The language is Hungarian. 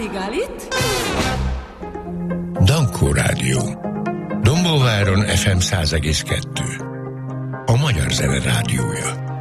Sigalit? Dankó Rádió. Dombóváron FM 100,2. A Magyar Zene Rádiója.